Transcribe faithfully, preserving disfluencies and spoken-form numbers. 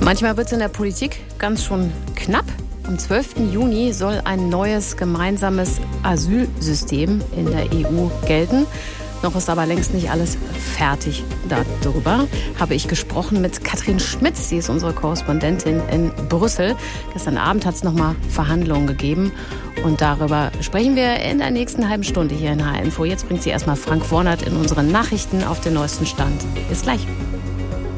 Manchmal wird es in der Politik ganz schön knapp. Am zwölften Juni soll ein neues gemeinsames Asylsystem in der E U gelten. Noch ist aber längst nicht alles fertig. Darüber habe ich gesprochen mit Katrin Schmitz. Sie ist unsere Korrespondentin in Brüssel. Gestern Abend hat es nochmal Verhandlungen gegeben. Und darüber sprechen wir in der nächsten halben Stunde hier in H R Info. Jetzt bringt sie erstmal Frank Warnert in unseren Nachrichten auf den neuesten Stand. Bis gleich.